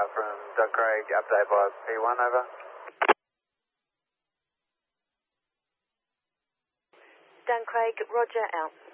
from Doug Craig, update by P1, over. Dan Craig, Roger, out.